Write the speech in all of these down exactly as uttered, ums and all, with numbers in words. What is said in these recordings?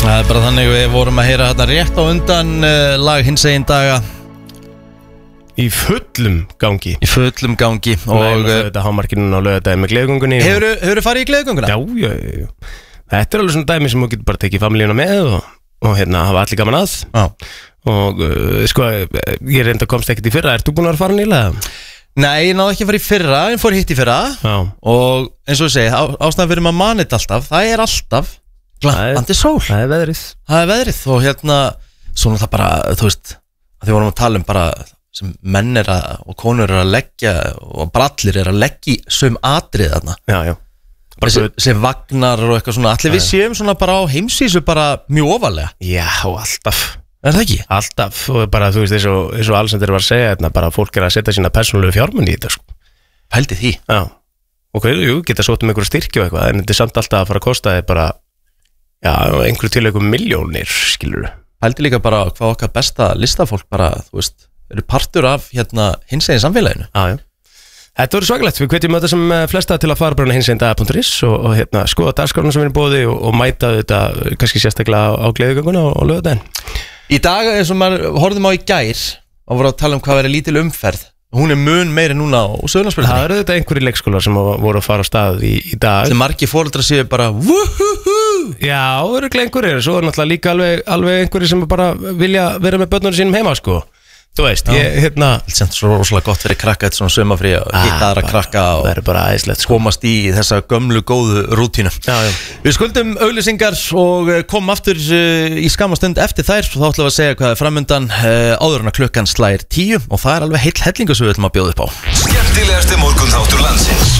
Það er bara þannig við vorum að heyra hérna rétt á undan uh, lag hinsegin daga Í fullum gangi Í fullum gangi Og þetta hámarkinu á laugardaginn með gleðigöngunni Hefurðu hefur farið í gleðigönguna? Já, já, já Þetta er alveg svona dæmi sem þú getur bara tekið familíuna með Og, og hérna hafa allir gaman að Já Og uh, sko, ég reynda komst ekkert í fyrra. Ert þú búin að fara nýlega? Nei, ég náði ekki að fara í fyrra, ég fór hitt í fyrra. Já. Og eins og ég segi, á, ástæðan fyrir maður manið alltaf, það er alltaf glampandi sól. Það er veðrið. Það er veðrið og hérna, svona það bara, þú veist, að því vorum að tala um bara sem menn er að, og konur er að leggja, og brallir er að leggja í söm atrið þarna. Já, já. Sem, sem vagnar og eitthvað svona, allir við séum svona bara á heimsvísu bara mjög ofalega. Já, alltaf. Er það ekki? Alltaf, og bara þú veist eins og, eins og Alexander var að segja hérna, bara fólk er að setja sína persónulegu fjármunni í þetta sko. Pældi því. Já, og hvað, jú, geta sótt um einhverju styrki og eitthvað, en þetta er samt alltaf að fara að kosta þið bara, já, einhverju tilökum miljónir, skilur. Pældi líka bara hvað okkar besta listafólk bara, þú veist, eru partur af hérna hinsegin samfélaginu. Já, já. Þetta voru svakalegt, við hvetjum þetta sem flesta til að fara bara hinsegin daga punktur is og, og hérna, skoða dagskrárna sem við erum bóði og, og mæta þetta kannski sérstaklega á, á gleðigönguna og, og lögadaginn. Í dag, eins og maður horfðum á í gær og voru að tala um hvað verið lítil umferð, hún er mun meiri núna á Suðurlandsbrautinni. Það eru þetta einhverjir leikskólar sem voru að fara á stað í, í dag. Þegar margir foreldrar séu bara wúhúhú. Já, það eru einhverjir, svo er náttúrulega líka alveg, alveg einhverjir sem bara vilja vera með börnunum sínum heima, sko. Þú veist, já. Ég, hérna Það er svo rosalega gott fyrir krakka þetta svona sömafrí og hitta aðra krakka og það er bara æðislegt, sko. Komast í þessa gömlu góðu rútínu. Já, já. Við skuldum auglýsingar og komum aftur í skamma stund eftir þær og þá ætlum við að segja hvað er framundan áður en að klukkan slær tíu og það er alveg heill hellingu sem við ætlum að bjóða upp á. Skemmtilegasti morgunþáttur landsins.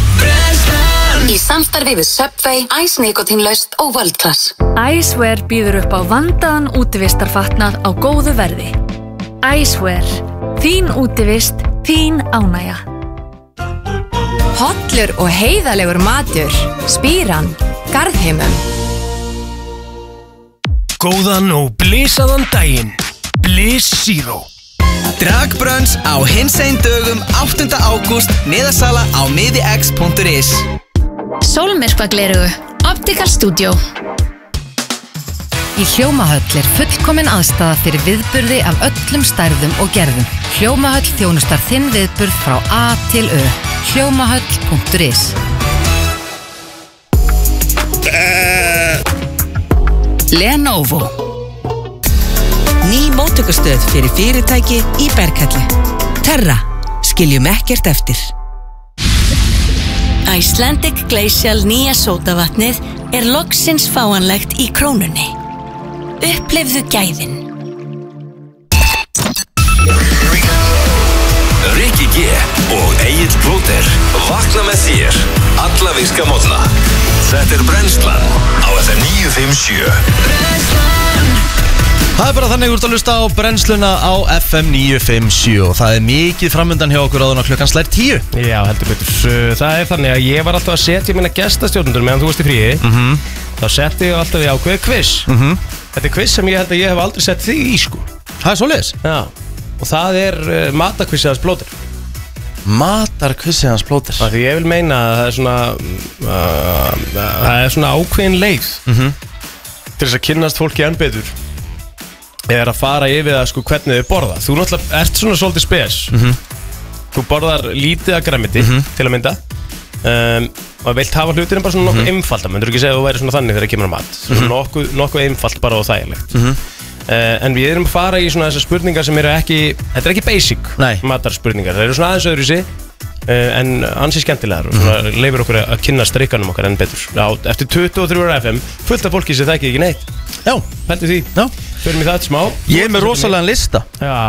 Í samstarfi við Subway, Ice Nikotinlaust og World Class. Icewear býður upp á vandaðan útivistarfatnað á góðu verði. Icewear, þín útivist, þín ánægja. Hollur og heiðalegur matur, Spíran, Garðheimum. Góðan og blísaðan daginn, Bliss Zero. Dragbrönns á hinsegin dögum áttunda ágúst, miðasala á miðix punktur is. Sólmyrkvaglerugu, Optical Studio. Í Hljómahöll er fullkomin aðstaða fyrir viðburði af öllum stærðum og gerðum. Hljómahöll þjónustar þinn viðburð frá A til Ö. Hljómahöll punktur is. Lenovo. Ný móttökustöð fyrir fyrirtæki í Berghellu. Terra, skiljum ekkert eftir. Icelandic Glacial nýja sódavatnið er loksins fáanlegt í Krónunni. Upplifðu gæðin. Rikki G og Egill Plóter vakna með þér alla virka morgna. Þetta er Brennslan á F M níu fimm sjö. Það er bara þannig úr að hlusta á Brennsluna á F M níu fimm sjö og það er mikið framundan hjá okkur áður en klukkan slær tíu. Já, heldur betur. Það er þannig að ég var alltaf að setja mína gestastjórnendur meðan þú varst í fríi. Mhm. Þá setti ég alltaf í ákveðið quiz. Mhm. Þetta er quiz sem ég held að ég hef aldrei sett þig í, sko. Það er svoleiðis? Já. Og það er uh, matarquizið hans Plóter. Matarquizið hans Plóter. Það því ég vil meina að það er svona uh, það er svona ákveðin leið Mhm. til þess að kynnast fólki enn betur. Er að fara yfir það, sko, hvernig þau borða. Þú náttúrulega ert svona svolítið spes. Mhm. Þú borðar lítið af grænmeti, Mhm. til að mynda. Um, og vilt hafa hlutinu bara svona nokkuð Mhm. einfalda. Myndur ekki segja að þú væri svona þannig þegar það kemur á mat. Svona Mhm. nokkuð, nokkuð einfalt bara og þægilegt. Mhm. Uh, en við erum að fara í svona þessar spurningar sem eru ekki, þetta er ekki basic Nei. matarspurningar. Það eru svona aðeins öðru sig uh, en ansi skemmtilegar og svona Mhm. leifir okkur að kynna strikkanum okkar enn betur. Já, eftir tuttugu og þrjú ára F M fullt af fólki sem þekkir ekki neitt. Já, pældi því. Já. Förum í það smá. Ég er með rosalegan lista. Já.